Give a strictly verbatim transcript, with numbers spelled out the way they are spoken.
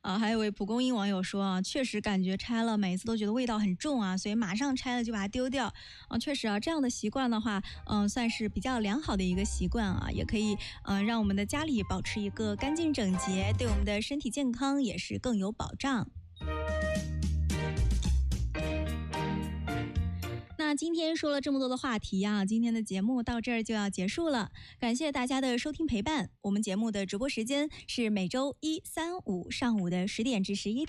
啊，还有位蒲公英网友说啊，确实感觉拆了每次都觉得味道很重啊，所以马上拆了就把它丢掉啊。确实啊，这样的习惯的话，嗯、呃，算是比较良好的一个习惯啊，也可以嗯、呃、让我们的家里保持一个干净整洁，对我们的身体健康也是更有保障。那今天说了这么多的话题啊，今天的节目到这儿就要结束了，感谢大家的收听陪伴。我们节目的直播时间是每周一、三、五上午的十点至十一点。